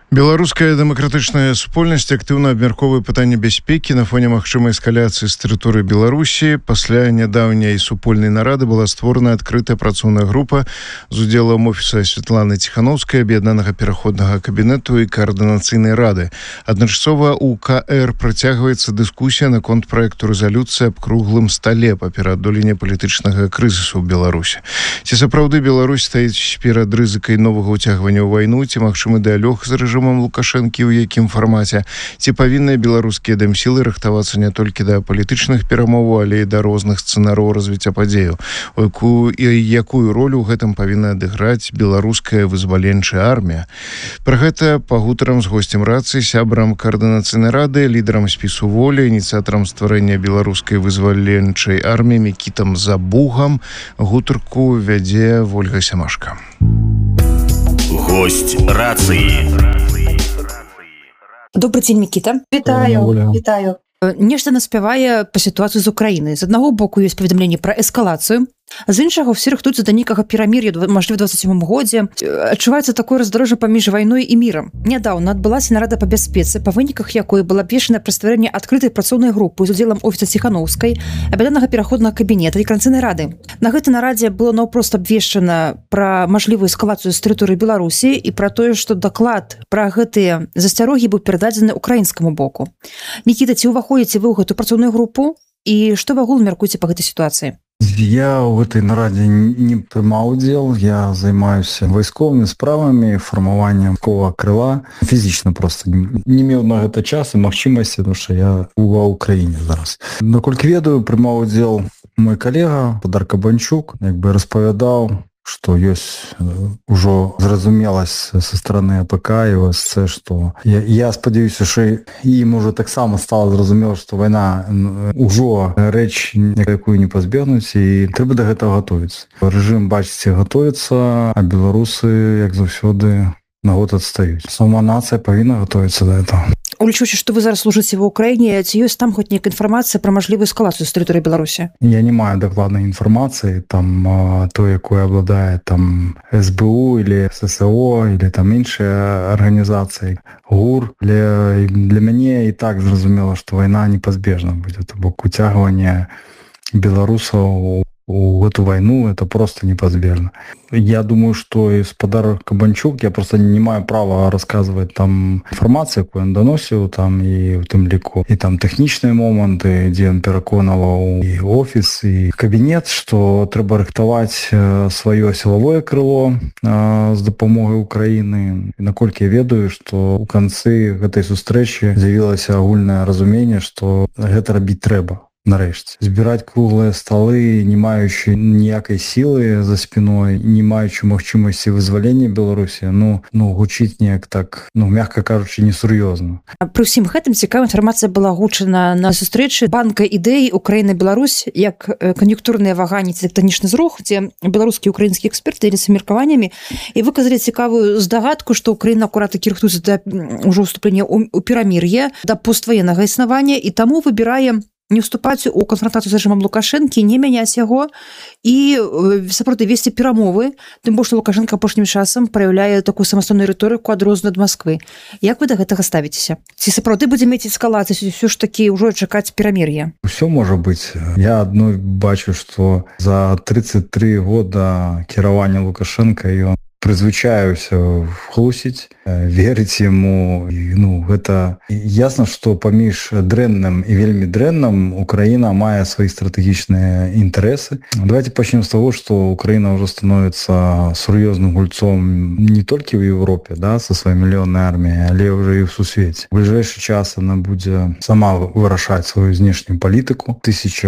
Беларуская дэмакратычная супольнасць актыўна абмяркоўвае пытанне бяспекі на фоне магчымай эскаляцыі з тэрыторыі Беларусі. Пасля нядаўняй супольнай нарады была створана адкрытая працоўная група з удзелам офіса Святланы Ціхановскай, аб'яднанага пераходнага кабінету і каардынацыйнай рады. Адначасова у КР працягваецца дыскусія наконт праекту рэзалюцыі аб круглым стале па пераадоленні палітычнага крызісу ў Беларусі. Ці сапраўды Беларусь стаіць перад рызыкай новага ўцягвання ў вайну, ці магчымы дыялог з рэжымам Лукашэнкі, у якім фармаце, ці павінныя беларускія дэмсілы рыхтавацца не толькі да палітычных перамоваў, але і да розных сцэнараў развіцця падзеяў. Якую ролю ў гэтым павінна адыграць беларуская вызваленчая армія? Пра гэта пагутарам з госцем рацыі, сябрам каардынацыйнай рады, лідарам спісу волі, ініцыятарам стварэння беларускай вызваленчай арміі Мікітам Забугам. Гутарку вядзе Вольга Сямашка. Гость рацыі. Добрый дзень, Мікіта. Вітаю. Нешта наспявае па сітуацыі з Украінай. З аднаго боку ёсць паведамленне пра эскалацыю, з іншага ўсе рыхтуюцца да нейкага перамір'я, можліва, 27 годзе. Адчуваецца такое раздарожжа паміж вайной і мірам. Нядаўна адбылася нарада па бяспецы, па выніках якой была абвешчана пра стварэнне адкрытай працоўнай групы з удзелам офіса Ціхановскай, аб'яднанага пераходнага кабінета і каардынацыйнай рады. На гэтай нарадзе было наўпрост абвешчана пра мажлівую эскалацыю з тэрыторыі Беларусі і пра тое, што даклад пра гэтыя засцярогі быў перададзены украінскаму боку. Мікіта, ці ўваходзіце вы ў гэтую працоўную групу і што вы агулам мяркуеце па гэтай сітуацыі? Я в этой нараде не принимал удел, я занимаюсь войсковыми справами, формованием такого крыла. Физично просто не имел на это час и магчимости, потому что я в Украине зараз. Наколькі ведаю, принимал удел мой коллега Подар Кабанчук, распавядал, что есть уже зразумелость со стороны АПК и ОСЦ, что я спадзяюся, что им уже так само стало зразумело, что война уже рэч якую не пазбегнуць, и трэба до гэтага готовиться. Режим, бачыце, готовится, а белорусы, як заўсёды, на год отстаюць. Сама нация павінна готовиться до этого. Улічуючы, што вы зараз служыце ва Ўкраіне, ці ёсць там хоць нейкая інфармацыя пра мажлівую эскалацыю з тэрыторыі Беларусі? Я не маю дакладнай інфармацыі, там то, якое абладае там СБУ или ССО или там іншыя арганізацыі. ГУР. Для мяне і так зразумела, што вайна непазбежна будзе, то бок уцягванне беларусаў у эту войну, это просто непозбежно. Я думаю, что из Подар Кабанчук, я просто не имею права рассказывать там информацию, какую он доносил, там и в том лику, и там техничные моменты, где он переконывал и офис, и кабинет, что треба рыхтовать свое силовое крыло с допомогой Украины. И наколькі я ведаю, что у концы этой сустрэчы з'явілася агульнае разуменне, что гэта рабіць трэба. Нарэшце. Збіраць круглыя сталы, не маючы ніякай сілы за спіной, не маючы магчымасці вызвалення Беларусі, гучыць неяк так, мягка кажучы, несур'ёзна. Пры ўсім гэтым цікавая інфармацыя была агучана на сустрэчы банка ідэй Украіна-Беларусь як кан'юнктурныя ваганні ці тэктанічны зрух, дзе беларускія і украінскія эксперты дзеліліся меркаваннямі і выказалі цікавую здагадку, што Украіна акурат такі рыхтуецца да ўжо ўступлення ў перамір'е, да постваеннага існавання і таму выбірае не уступаць у канфронтацыю з рэжымам Лукашэнкі, не мяняць яго і сапраўды весці перамовы, тым больш што Лукашэнка апошнім часам праяўляе такую самастойную рыторыку адрозненую ад Масквы. Як вы да гэтага ставіцеся? Ці сапраўды будзе мець эскалацыю, ўсё ж такі ўжо чакаць перамір'я? Усё можа быць. Я адно бачу, што за 33 года кіравання Лукашэнка ён прызвычаюся хлусіць, верыць яму. Гэта ясна, што паміж дрэнным і вельмі дрэнным Украіна мае свае стратэгічныя інтарэсы. Давайте пачнем з таго, што Украіна ўжо становіцца сур'ёзным гульцом не толькі ў Европе, са сваёй мільённай арміяй, але ўжо і ў сусвеце. У бліжэйшы час она будзе сама вырашаць сваю знешнюю палітыку.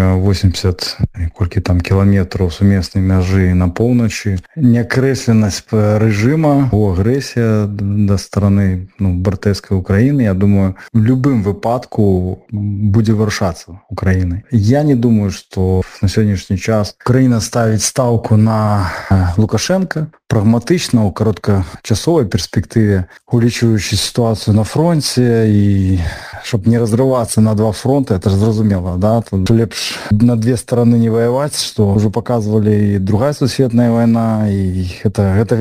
1080 колькі там кіламетраў сумеснай мяжы на поўначы. Някрэсленасць режима, агрессия до стороны братэрскай Украины, я думаю, в любым выпадку будзе вырашацца Украиной. Я не думаю, что на сегодняшний час Украина ставит ставку на Лукашенко. Прагматычна, у кароткачасовай перспектыве, улічваючы ситуацию на фронте и чтобы не разрываться на два фронта, это же зразумела, тут лепш на две стороны не воевать, что уже показывали и другая сусветная война, и это вельмі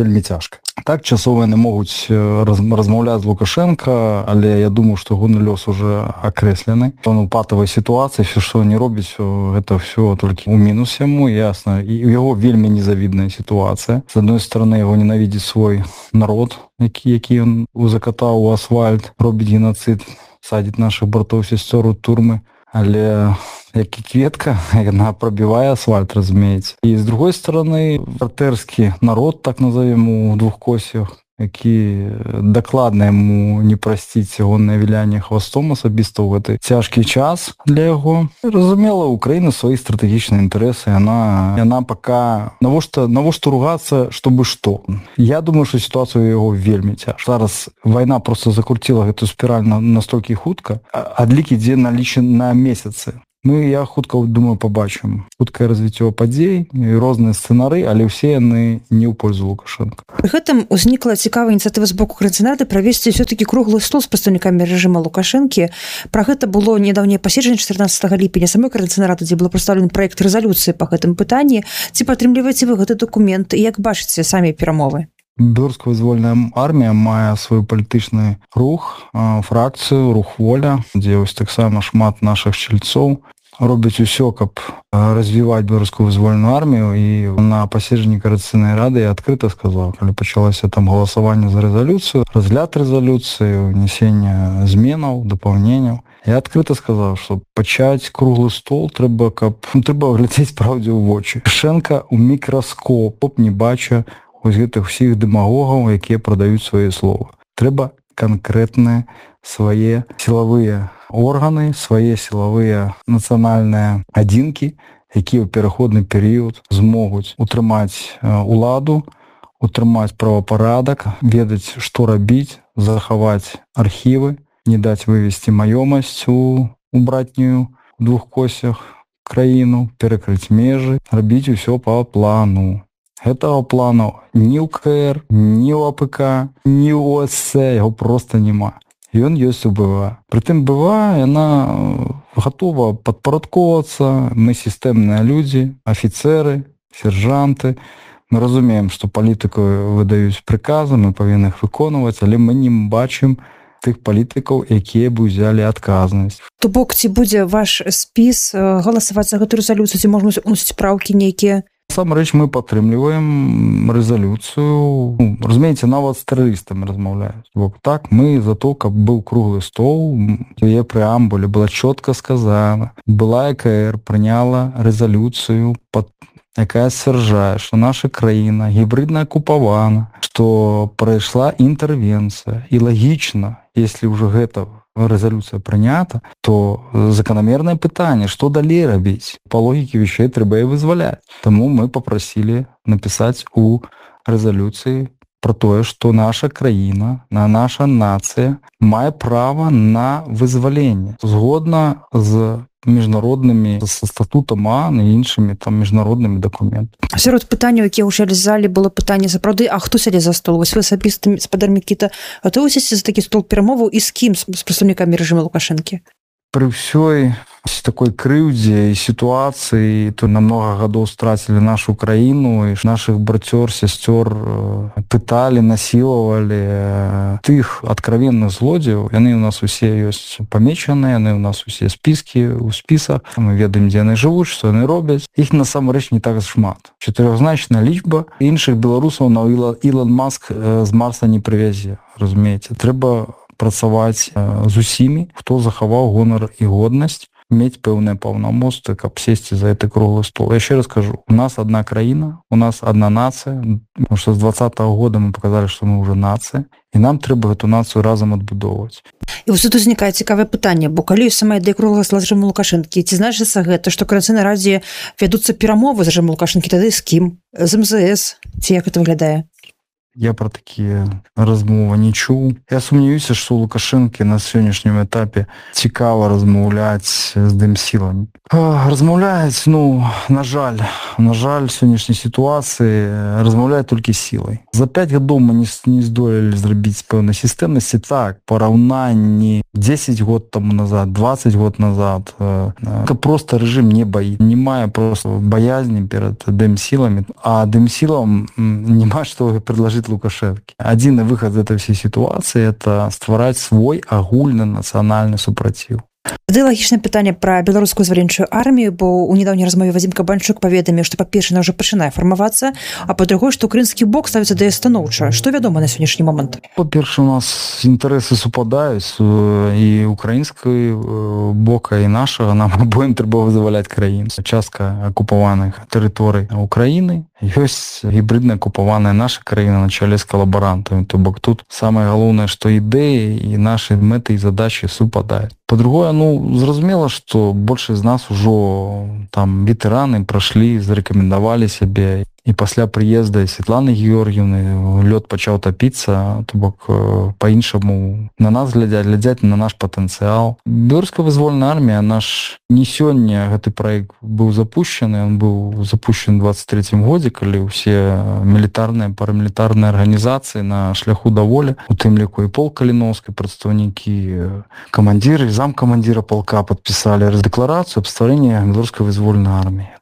вельмі цяжка. Так, часова яны могуць размаўляць з Лукашенко, але я думаю, што ягоны лёс уже акрэслены. Он у патавай сітуацыі, все, што не робіць, гэта все толькі ў мінус яму, ясна. І у яго вельмі незавідная сітуацыя. З адной стороны, яго ненавідзіць свой народ, які ён закатаў у асфальт, робіць геноцид, садзіць нашых братоў і сясцёр у турмы. Але як і кветка, яна пробівае асфальт, разумееце. І з другой стороны, братэрскі народ, так назовем, у двухкосях, які дакладна яму не прасціць ягонае вілянне хвастом асабіста ў гэты цяжкі час для яго. Разумела, Украіна свае стратэгічныя інтарэсы, яна пока... Навошта ругацца, чтобы што? Я думаю, што сітуацыя ў яго вельмі цяжка. Зараз вайна просто закруціла гэту спіраль настолькі хутка, адлік ідзе на месяцы. Я хутка, думаю, побачым хуткае развіццё падзей, розныя сцэнары, але ўсе яны не ў пользу Лукашенко. Пры гэтым узнікла цікавая ініцыятыва з боку Украінцыянеры правесці ўсё-такі круглы стол з прадстаўнікамі рэжыма Лукашэнкі. Пра гэта было нядаўняе паседжанне 14 ліпеня самой Украінцыянеры, дзе быў прадстаўлены праект рэзалюцыі па гэтым пытанні. Ці падтрымліваеце вы гэты дакумент і як бачыце самі перамовы? Беларуская вызвольная армія мае свой палітычны рух, фракцыю, рух воля, дзе вось таксама шмат нашых чальцоў робяць усё, каб развіваць беларускую вызвольную армію. І на паседжанні Коордынацыйнай рады я адкрыта сказаў, калі пачалося там галасаванне за рэзалюцыю, разгляд рэзалюцыі, внесенне зменаў, дапаўненняў, я адкрыта сказаў, што пачаць круглы стол трэба глядзець праўдзе ў вочы. Лукашенко ў мікраскоп не бача вось гэтых усіх дэмагогаў, якія прадаюць свае словы. Трэба канкрэтныя свае сілавыя органы, свае сілавыя нацыянальныя адзінкі, якія ў пераходны перыяд змогуць утрымаць уладу, утрымаць правапарадак, ведаць, што рабіць, захаваць архівы, не даць вывесці маёмасць у братнюю у двухкосях краіну, перакрыць межы, рабіць усё па плану. Гэтага плану ні ў КР, ні ў АПК, ні ў ОСЦ, яго проста няма. Ён ёсць у БВА. Прытым БВА, яна гатова падпарадковацца, мы сістэмныя людзі, афіцэры, сержанты. Мы разумеем, што палітыку выдаюць прыказы, мы павінны іх выконваць, але мы не бачым тых палітыкаў, якія б узялі адказнасць. То бок, ці будзе ваш спіс галасаваць за гэту рэзалюцыю, ці можна уносіць праўкі нейкія? Насамрэч мы падтрымліваем рэзалюцыю. Разумееце, нават з тэрарыстамі размаўляюць. Бок так, мы за то, каб быў круглы стол, у яе прэамбуле была чётка сказана. Была ЭКР, прыняла рэзалюцыю, якая сцвярджае, што наша краіна гібрыдна акупавана, што прайшла інтэрвенцыя. І лагічна, если ўжо гэта рэзалюцыя прынята, то заканамернае пытанне, што далей рабіць? Па логіке вещей трэба і вызваляць. Таму мы папрасілі напісаць у рэзалюцыі про тое, што наша краіна, наша нацыя мае права на вызваленне. Згодна з міжнароднымі, са статутам ООН і іншымі там міжнароднымі дакументамі. Сярод пытанняў, якія гучалі з залі, было пытанне сапраўды, а хто сядзе за стол? Вось вы асабіста, спадар Мікіта, гатовы сесці за такі стол перамоваў і з кім? З прадстаўнікамі рэжыма Лукашэнкі? Пры ўсёй такой крыўдзе і сітуацыі, то на многа гадоў страцілі нашу краіну, і нашых брацёр, сясцёр пыталі, насілавалі тых адкравенных злодзеяў. Яны ў нас усе ёсць памечаныя, яны ў нас усе спіскі ў спісах. Мы ведаем, дзе яны жывуць, што яны робяць. Іх насамрэч не так шмат. Чатырохзначная лічба. Іншых беларусаў на Ілон Маск з Марса не прывязе. Разумееце, трэба працаваць з усімі, хто захаваў гонар і годнасць, мець пэўныя паўнамоцтвы, каб сесці за гэты круглы стол. Я яшчэ раз кажу, у нас одна краіна, у нас одна нацыя, потому што з 2020 года мы показалі, што мы ўжо нацыя, і нам трэба гэту нацыю разам адбудоўваць. І вось тут узнікае цікавае пытанне, бо калі сама ідэя круглага стола з рэжымам Лукашэнкі, ці значыцца гэта, што Коордынацыйнай радзе вядуцца перамовы з рэжымам Лукашэнкі, тады з кім? З МЗС? Ці як гэта выглядае? Я про такія размовы не чуў. Я сумняваюся, што ў Лукашэнкі на сённяшнім этапе цікава размаўляць з дэмсіламі. Размаўляюць, на жаль, сённяшняй сітуацыі размаўляюць толькі сілай. За 5 гадоў мы не здолелі зрабіць пэўнай сістэмнасці. Так, параўнанні 10 год таму назад, 20 год назад. Проста рэжым не баіць. Не мае проста баязні перад дэмсіламі. А дэмсілам няма што предложыць принадлежит Лукашенке. Один выход из этой всей ситуации – это ствараць свой агульны нацыянальны супраціў. Тады лагічнае пытанне пра беларускую зваленчую армію, бо ў нядаўняй размове Вадзім Кабанчук паведаміў, што па-першае, она ўжо пачынае фармавацца, а па-другое, што ўкраінскі бок ставіцца да яе станоўча. Што вядома на сённяшні момант? Па-першае, у нас інтарэсы супадаюць, і украінскай бока, і нашага. Нам абоім трэба вызваляць краіну. Частка акупаваных тэрыторый Украіны ёсць гібридна акупаваная наша краіна на чале з калабарантамі. То бок тут самае галоўнае, што ідэі і нашы мэты і задачы супадаюць. Па-другое, зразумела, што большасць з нас ужо там ветэраны прашлі, зарэкамендавалі сябе. І пасля прыезда Светланы Георгіевны лёд пачаў тапіцца, то бок па-іншаму на нас глядзяць на наш патэнцыял. Беларуская вызвольная армія, наш не сёння гэты праект быў запущены, он быў запущен у 23-м годзе, калі ўсе мілітарныя, парамілітарныя арганізацыі на шляху да волі, у тым ліку і полк Каліноўскай, прадстаўнікі, камандзіры, замкамандзіра полка падпісалі дэкларацыю аб стварэнні беларускай вызвольнай арміі.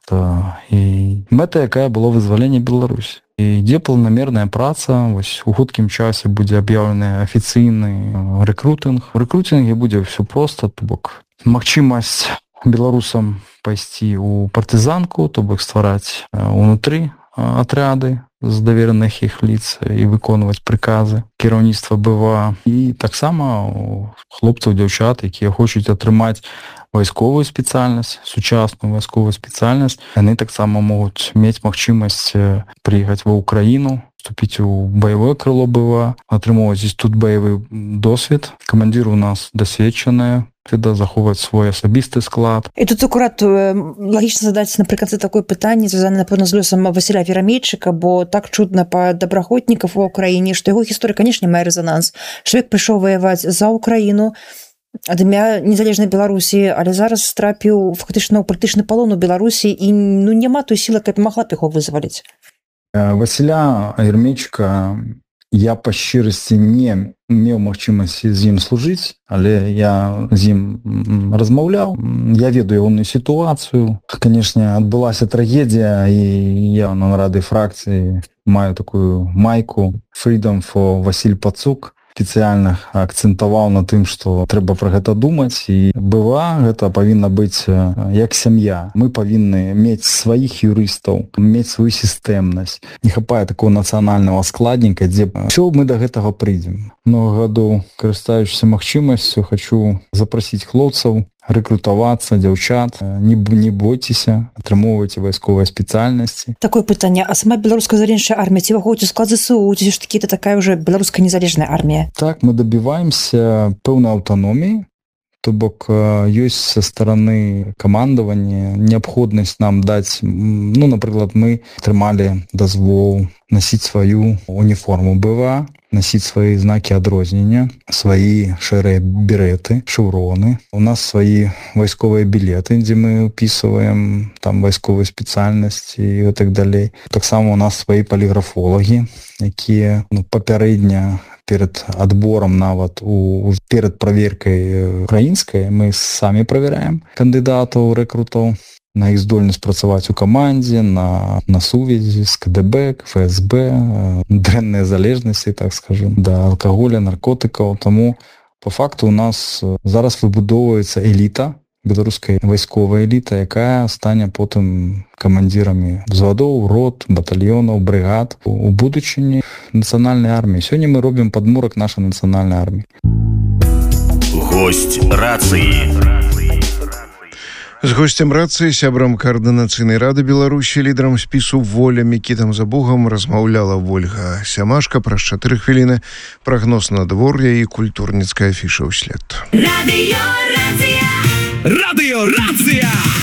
І мэта, якая была вызвалення Беларусі. І ідзе планамерная праца, вось у хуткім часе будзе аб'яўлены афіцыйны рэкрутынг. У рэкрутынге будзе ўсё проста, то бок магчымасць беларусам пайсці ў партызанку, то бок ствараць унутры атряды з давераных іх лиц і выконваць прыказы кіраўніцтва БВА. І таксама хлопцаў, дзяўчат, якія хочуць атрымаць вайсковую спецыяльнасць, сучасную вайсковую спецыяльнасць, яны таксама могуць мець магчымасць прыехаць ва Ўкраіну, вступіць у баявое крыло БВА, атрымоўваць здесь тут баявы досвед. Камандзіры у нас дасведчаныя, захоўваць свой асабісты склад. І тут акурат лагічна задаць напрыканцы такое пытанне, звязанае, напэўна, з лёсам Васіля Верамейчыка, бо так чутна па добраахвотнікаў у Ўкраіне, што яго гісторыя, канешне, мае рэзананс. Чалавек прыйшоў ваяваць за Ўкраіну, ад імя незалежнай Беларусі, але зараз трапіў фактычна ў палітычны палон у Беларусі і няма той сілы, каб магла б яго вызваліць. Васіля Верамейчыка я па шчырасці не меў магчымасці з ім служыць, але я з ім размаўляў. Я ведаю ягоную сітуацыю. Канешне, адбылася трагедія, і я на нарадai фракцыі маю такую майку Freedom for Васіль Пацук. Спецыяльна акцэнтаваў на тым, што трэба пра гэта думаць, і БВА гэта павінна быць як сям'я. Мы павінны мець сваіх юрыстаў, мець сваю сістэмнасць. Не хапае такого нацыянальнага складніка, дзе ўсё мы да гэтага прыйдзем. Много гадоў, карыстаючыся магчымасцю, хачу запрасіць хлопцаў рэкрутавацца, дзяўчат, не бойцеся, атрымоўвайце вайсковыя спецыяльнасці. Такое пытанне, а сама беларуская зваленчая армія ці ўваходзіць у склад ЗСУ, ці ж такі это такая ўжо беларуская незалежная армія? Так, мы дабіваемся пэўнай аўтаноміі, то бок ёсць са стараны камандавання неабходнасць нам даць, напрыклад, мы атрымалі дазвол насіць сваю уніформу БВА, насіць свае знакі адрознення, свае шэрыя береты, шэўроны. У нас свае вайсковыя білеты, дзе мы ўпісваем там вайсковую спецыяльнасць і так далей. Таксама у нас свае паліграфолагі, якія папярэдня перед адбором, нават перед праверкай украінскай, мы самі правяраем кандыдатаў, рэкрутаў на іх здольнасць працаваць у камандзе, на сувязі з КДБ, ФСБ, дрэнныя залежнасці, так скажем, да алкаголя, наркотыкаў. Таму по факту у нас зараз выбудоўваецца эліта, беларуская вайсковая эліта, якая стане потым камандзірамі взвадоў, рот, батальёнаў, брыгад у будучыні нацыянальнай арміі. Сёння мы робім падмурак нашай нацыянальнай арміі. Госць рацыі. З госцем рацыі, сябрам Каардынацыйнай рады Беларусі, лідарам спісу «Воля» Мікітам Забугам размаўляла Вольга Сямашка. Праз 4 хвіліны прагноз надвор'я і культурніцкая афіша ўслед. Радыё Рацыя!